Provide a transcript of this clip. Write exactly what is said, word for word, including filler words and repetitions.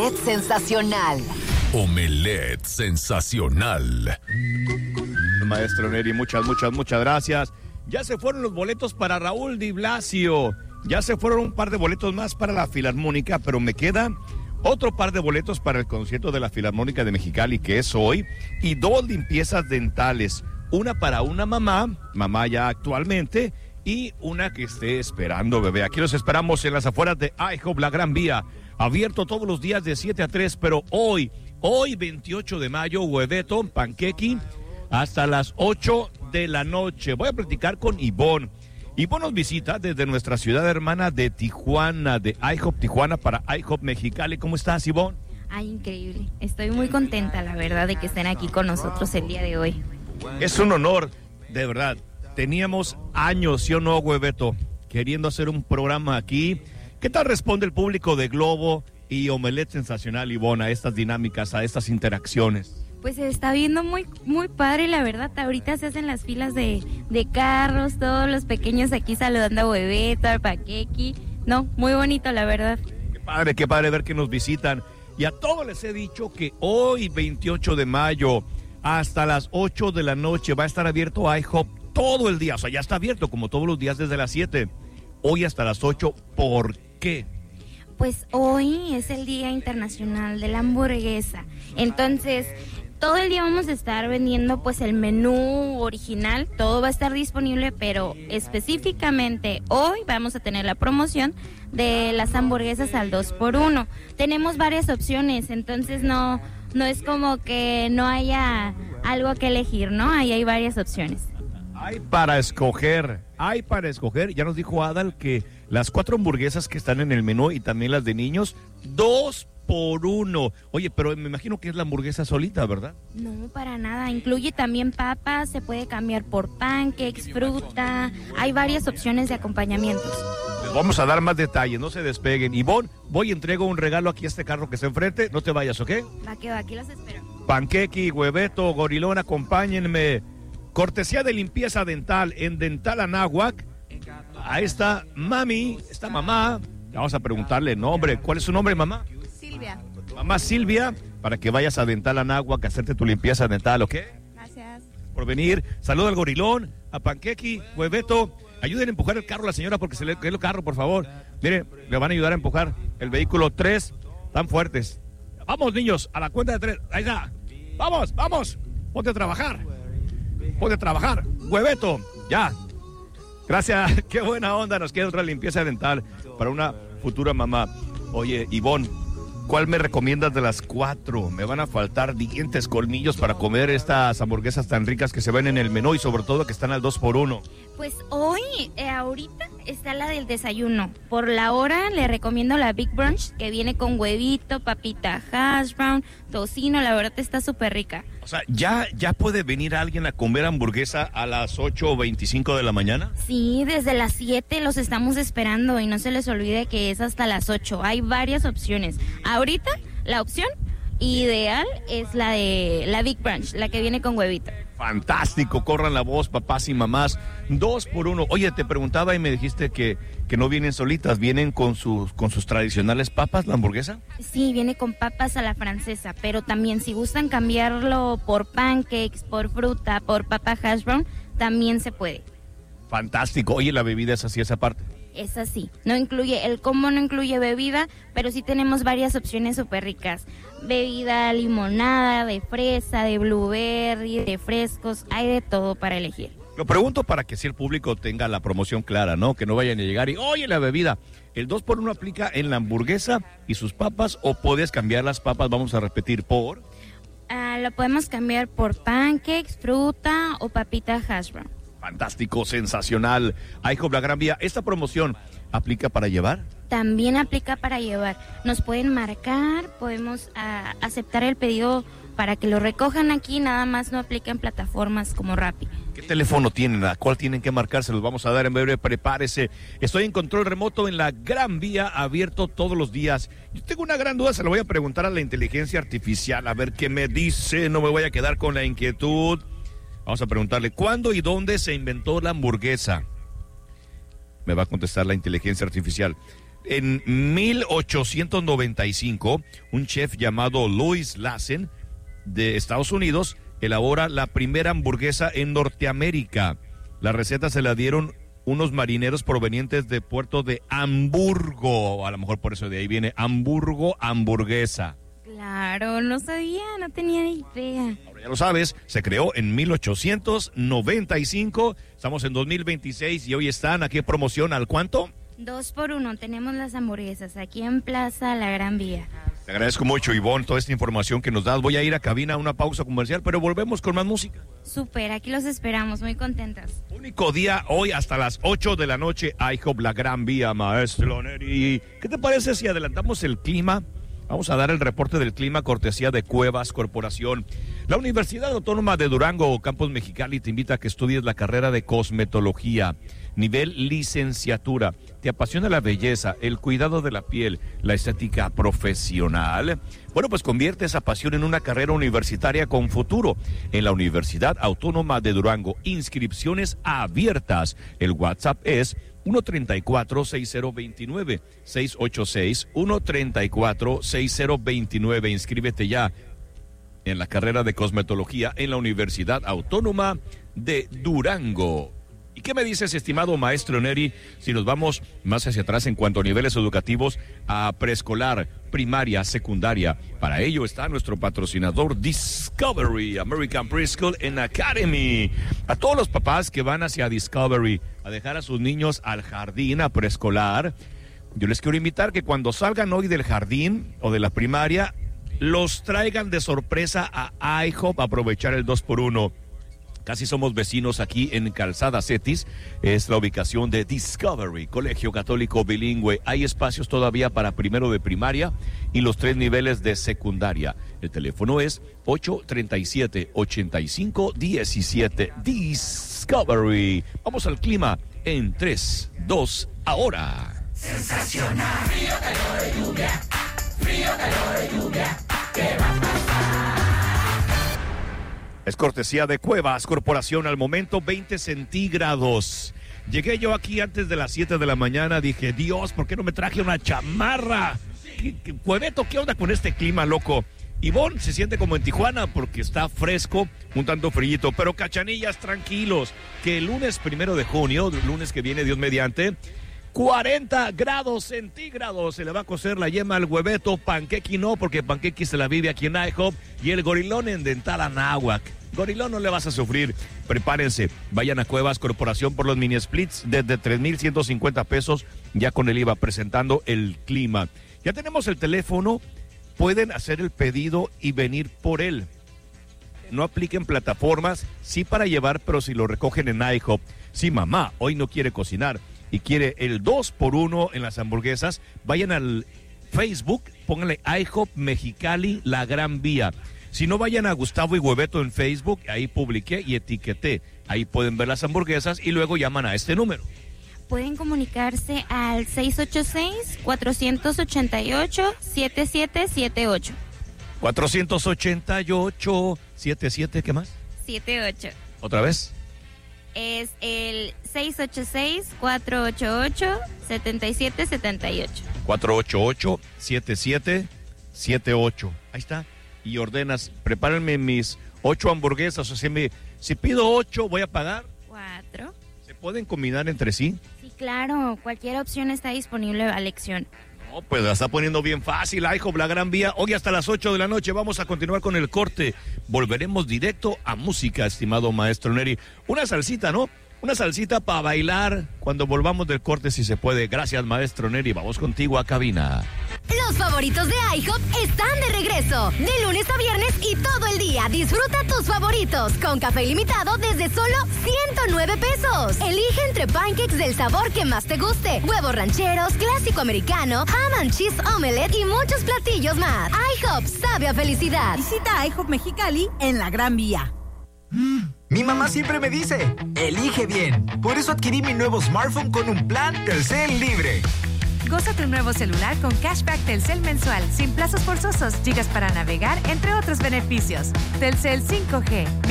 Es sensacional. Omelette sensacional. Maestro Neri, muchas, muchas, muchas gracias. Ya se fueron los boletos para Raúl Di Blasio. Ya se fueron un par de boletos más para la Filarmónica, pero me queda otro par de boletos para el concierto de la Filarmónica de Mexicali, que es hoy, y dos limpiezas dentales. Una para una mamá, mamá ya actualmente, y una que esté esperando bebé. Aquí los esperamos en las afueras de IHOP La Gran Vía. Abierto todos los días de siete a tres, pero hoy, hoy veintiocho de mayo, Hueveto, Panquequi, hasta las ocho de la noche. Voy a platicar con Ivonne. Ivonne nos visita desde nuestra ciudad hermana de Tijuana, de IHOP Tijuana para IHOP Mexicali. ¿Cómo estás, Ivonne? Ay, increíble. Estoy muy contenta, la verdad, de que estén aquí con nosotros el día de hoy. Es un honor, de verdad. Teníamos años, ¿sí o no, Hueveto, queriendo hacer un programa aquí. ¿Qué tal responde el público de Globo y Omelette Sensacional, Ivonne, a estas dinámicas, a estas interacciones? Pues se está viendo muy muy padre, la verdad. Ahorita se hacen las filas de, de carros, todos los pequeños aquí saludando a Hueveto, al Paquequi. No, muy bonito, la verdad. Qué padre, qué padre ver que nos visitan. Y a todos les he dicho que hoy, veintiocho de mayo, hasta las ocho de la noche, va a estar abierto IHOP todo el día. O sea, ya está abierto como todos los días desde las siete. Hoy hasta las ocho, ¿por qué? Pues hoy es el Día Internacional de la Hamburguesa. Entonces, todo el día vamos a estar vendiendo pues el menú original, todo va a estar disponible, pero específicamente hoy vamos a tener la promoción de las hamburguesas al dos por uno. Tenemos varias opciones, entonces no, no es como que no haya algo que elegir, ¿no? Ahí hay varias opciones. Hay para escoger, hay para escoger. Ya nos dijo Adal que las cuatro hamburguesas que están en el menú y también las de niños, dos por uno. Oye, pero me imagino que es la hamburguesa solita, ¿verdad? No, para nada. Incluye también papas, se puede cambiar por pancakes, fruta. Hay varias opciones de acompañamientos. Les vamos a dar más detalles, no se despeguen. Ivonne, voy y entrego un regalo aquí a este carro que está enfrente. No te vayas, ¿ok? Va que va, aquí los espero. Panquequi, Hueveto, Gorilón, acompáñenme. Cortesía de limpieza dental en Dental Anáhuac. A esta mami, esta mamá, vamos a preguntarle el nombre. ¿Cuál es su nombre, mamá? Silvia. Mamá Silvia, para que vayas a Dental Anáhuac a hacerte tu limpieza dental, ¿ok? Gracias. Por venir. Saluda al Gorilón, a Panquequi, Hueveto. Ayuden a empujar el carro a la señora porque se le cae el carro, por favor. Mire, le van a ayudar a empujar el vehículo tres, tan fuertes. Vamos, niños, a la cuenta de tres. Ahí está. Vamos, vamos. Ponte a trabajar. Ponte a trabajar. Hueveto, ya. Gracias. Qué buena onda. Nos queda otra limpieza dental para una futura mamá. Oye, Ivonne, ¿cuál me recomiendas de las cuatro? Me van a faltar dientes, colmillos para comer estas hamburguesas tan ricas que se ven en el menú y sobre todo que están al dos por uno. Pues hoy, eh, ahorita, está la del desayuno. Por la hora le recomiendo la Big Brunch, que viene con huevito, papita hash brown, tocino, la verdad está súper rica. O sea, ¿ya, ¿ya puede venir alguien a comer hamburguesa a las ocho veinticinco de la mañana? Sí, desde las siete los estamos esperando y no se les olvide que es hasta las ocho. Hay varias opciones. Ahorita, la opción ideal es la de la Big Brunch, la que viene con huevito. Fantástico, corran la voz, papás y mamás, dos por uno. Oye, te preguntaba y me dijiste que, que no vienen solitas, ¿vienen con sus, con sus tradicionales papas, la hamburguesa? Sí, viene con papas a la francesa, pero también si gustan cambiarlo por pancakes, por fruta, por papa hash brown, también se puede. Fantástico, oye, la bebida es así, esa parte. Es así, no incluye, el combo no incluye bebida, pero sí tenemos varias opciones súper ricas. Bebida limonada, de fresa, de blueberry, de frescos, hay de todo para elegir. Lo pregunto para que si el público tenga la promoción clara, ¿no? Que no vayan a llegar y, oye, la bebida, ¿el dos por uno aplica en la hamburguesa y sus papas o puedes cambiar las papas, vamos a repetir, por? Uh, lo podemos cambiar por pancakes, fruta o papita hash brown. Fantástico, sensacional. IHOP La Gran Vía, ¿esta promoción aplica para llevar? También aplica para llevar. Nos pueden marcar, podemos uh, aceptar el pedido para que lo recojan aquí, nada más no aplica en plataformas como Rappi. ¿Qué teléfono tienen? ¿A cuál tienen que marcar? Se los vamos a dar en breve, prepárese. Estoy en control remoto en La Gran Vía, abierto todos los días. Yo tengo una gran duda, se lo voy a preguntar a la inteligencia artificial, a ver qué me dice, no me voy a quedar con la inquietud. Vamos a preguntarle, ¿cuándo y dónde se inventó la hamburguesa? Me va a contestar la inteligencia artificial. En mil ochocientos noventa y cinco, un chef llamado Louis Lassen de Estados Unidos elabora la primera hamburguesa en Norteamérica. La receta se la dieron unos marineros provenientes de puerto de Hamburgo. A lo mejor por eso de ahí viene Hamburgo hamburguesa. Claro, no sabía, no tenía ni idea. Ahora ya lo sabes, se creó en mil ochocientos noventa y cinco. Estamos en dos mil veintiséis y hoy están aquí en promoción. ¿Al cuánto? Dos por uno, tenemos las hamburguesas aquí en Plaza La Gran Vía. Te agradezco mucho, Ivonne, toda esta información que nos das. Voy a ir a cabina a una pausa comercial, pero volvemos con más música. Súper, aquí los esperamos, muy contentas. Único día hoy hasta las ocho de la noche, IHOP La Gran Vía, Maestro Neri. ¿Qué te parece si adelantamos el clima? Vamos a dar el reporte del clima cortesía de Cuevas Corporación. La Universidad Autónoma de Durango, Campus Mexicali, te invita a que estudies la carrera de cosmetología, nivel licenciatura. ¿Te apasiona la belleza, el cuidado de la piel, la estética profesional? Bueno, pues convierte esa pasión en una carrera universitaria con futuro en la Universidad Autónoma de Durango. Inscripciones abiertas. El WhatsApp es uno treinta y cuatro, sesenta veintinueve, seis ochenta y seis, uno treinta y cuatro, sesenta veintinueve. Inscríbete ya en la carrera de cosmetología en la Universidad Autónoma de Durango. ¿Y qué me dices, estimado maestro Neri, si nos vamos más hacia atrás en cuanto a niveles educativos, a preescolar, primaria, secundaria? Para ello está nuestro patrocinador Discovery, American Preschool and Academy. A todos los papás que van hacia Discovery a dejar a sus niños al jardín, a preescolar, yo les quiero invitar que cuando salgan hoy del jardín o de la primaria, los traigan de sorpresa a IHOP a aprovechar el dos por uno. Casi somos vecinos aquí en Calzada Cetis, es la ubicación de Discovery, Colegio Católico Bilingüe. Hay espacios todavía para primero de primaria y los tres niveles de secundaria. El teléfono es ocho treinta y siete, ochenta y cinco diecisiete. Discovery. Vamos al clima en tres, dos, ahora. Sensacional. Frío, calor, lluvia. Frío, calor, lluvia. ¿Qué va a pasar? Es cortesía de Cuevas Corporación. Al momento veinte centígrados. Llegué yo aquí antes de las siete de la mañana. Dije, Dios, ¿por qué no me traje una chamarra? ¿Qué, qué, Cueveto, ¿qué onda con este clima loco? Ivonne se siente como en Tijuana porque está fresco, un tanto frillito. Pero Cachanillas, tranquilos, que el lunes primero de junio, lunes que viene, Dios mediante, cuarenta grados centígrados. Se le va a cocer la yema al hueveto. Panquequi no, porque Panquequi se la vive aquí en IHOP. Y el gorilón en Dental Anáhuac. Gorilón no le vas a sufrir. Prepárense. Vayan a Cuevas Corporación por los mini splits desde tres mil ciento cincuenta pesos. Ya con el I V A presentando el clima. Ya tenemos el teléfono. Pueden hacer el pedido y venir por él. No apliquen plataformas. Sí para llevar, pero si lo recogen en IHOP. Si mamá hoy no quiere cocinar y quiere el dos por uno en las hamburguesas, vayan al Facebook, pónganle IHOP Mexicali La Gran Vía. Si no, vayan a Gustavo y Hueveto en Facebook, ahí publiqué y etiqueté. Ahí pueden ver las hamburguesas y luego llaman a este número. Pueden comunicarse al seis ocho seis, cuatro ocho ocho, siete siete siete ocho. cuatro ocho ocho, siete siete, ¿qué más? siete ocho. ¿Otra vez? Es el seis ocho seis, cuatro ocho ocho, siete siete siete ocho. cuatro ocho ocho, siete siete siete ocho. Ahí está. Y ordenas, prepárenme mis ocho hamburguesas. O sea, si, me, si pido ocho, voy a pagar. Cuatro. ¿Se pueden combinar entre sí? Sí, claro. Cualquier opción está disponible a elección. No, pues la está poniendo bien fácil, IHOP La Gran Vía. Hoy hasta las ocho de la noche vamos a continuar con el corte. Volveremos directo a música, estimado maestro Neri. Una salsita, ¿no? Una salsita para bailar cuando volvamos del corte, si se puede. Gracias, maestro Neri. Vamos contigo a cabina. Los favoritos de IHOP están de regreso. De lunes a viernes y todo el día. Disfruta tus favoritos con café ilimitado desde solo ciento nueve pesos. Elige entre pancakes del sabor que más te guste, huevos rancheros, clásico americano, ham and cheese omelette y muchos platillos más. IHOP sabe a felicidad. Visita IHOP Mexicali en La Gran Vía. Mm, mi mamá siempre me dice, elige bien. Por eso adquirí mi nuevo smartphone con un plan Telcel libre. Goza tu nuevo celular con cashback Telcel mensual, sin plazos forzosos, gigas para navegar, entre otros beneficios. Telcel cinco G.